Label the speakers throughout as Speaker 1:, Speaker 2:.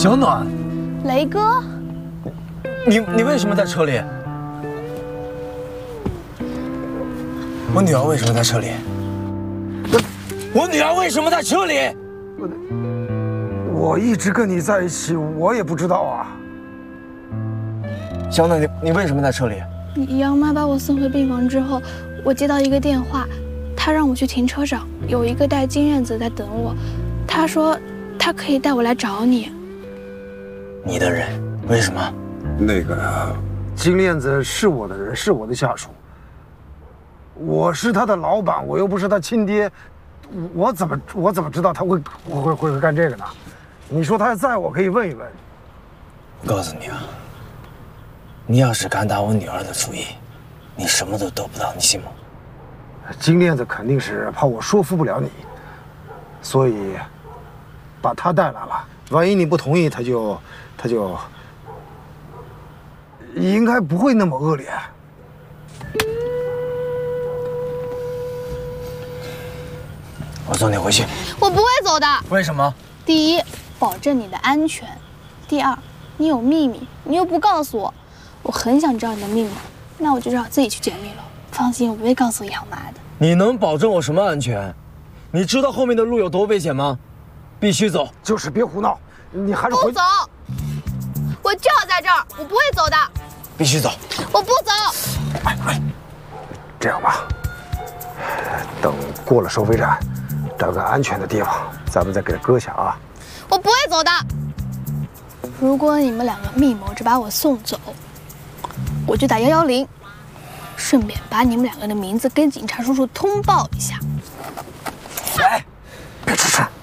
Speaker 1: 小暖，
Speaker 2: 雷哥，
Speaker 1: 你为什么在车里？我女儿为什么在车里？我女儿为什么在车里？
Speaker 3: 我一直跟你在一起，我也不知道啊。
Speaker 1: 小暖，你为什么在车里？
Speaker 2: 杨妈把我送回病房之后，我接到一个电话，她让我去停车场，有一个戴金链子在等我。她说她可以带我来找你。
Speaker 1: 你的人为什么？
Speaker 3: 那个金链子是我的人，是我的下属。我是他的老板，我又不是他亲爹，我怎么知道他会干这个呢？你说他要在，我可以问一问。
Speaker 1: 我告诉你啊，你要是敢打我女儿的主意，你什么都得不到，你信吗？
Speaker 3: 金链子肯定是怕我说服不了你，所以把他带来了。万一你不同意，他就应该不会那么恶劣。
Speaker 1: 我送你回去。
Speaker 2: 我不会走的。
Speaker 1: 为什么？
Speaker 2: 第一，保证你的安全；第二，你有秘密，你又不告诉我，我很想知道你的秘密，那我就只好自己去解密了。放心，我不会告诉杨妈的。
Speaker 1: 你能保证我什么安全？你知道后面的路有多危险吗？必须走。
Speaker 3: 就是别胡闹，你还是回。
Speaker 2: 不走，我就要在这儿，我不会走的。
Speaker 1: 必须走。
Speaker 2: 我不走。
Speaker 3: 哎，这样吧，等过了收费站，找个安全的地方，咱们再给他搁下啊。
Speaker 2: 我不会走的。如果你们两个密谋着把我送走，我就打110，顺便把你们两个的名字跟警察叔叔通报一下。
Speaker 3: 哎，别出声。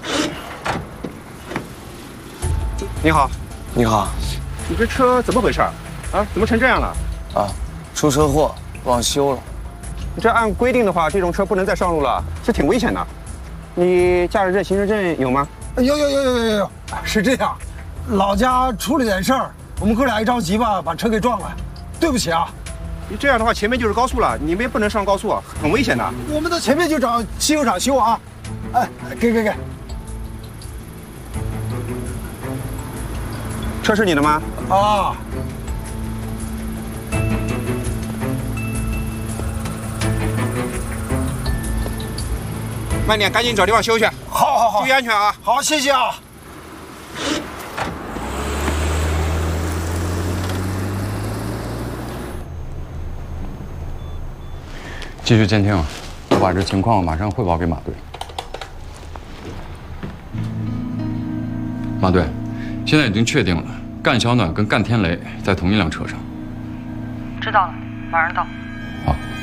Speaker 4: 你好，
Speaker 1: 你好。
Speaker 4: 你这车怎么回事啊？怎么成这样了？
Speaker 1: 啊，出车祸，忘修了。
Speaker 4: 这按规定的话，这种车不能再上路了，是挺危险的。你驾驶证、行驶证有吗？
Speaker 3: 有，是这样，老家出了点事儿，我们哥俩一着急吧，把车给撞了，对不起啊。
Speaker 4: 你这样的话，前面就是高速了，你们也不能上高速，很危险的。
Speaker 3: 我们到前面就找汽修厂修啊。哎，给。
Speaker 4: 车是你的吗？
Speaker 3: 啊。
Speaker 4: 慢点，赶紧找地方休息。
Speaker 3: 好，
Speaker 4: 注意安全啊！
Speaker 3: 好，谢谢啊。
Speaker 5: 继续监听，我把这情况马上汇报给马队。马队，现在已经确定了，干小暖跟干天雷在同一辆车上。
Speaker 6: 知道了，马上到。
Speaker 5: 好。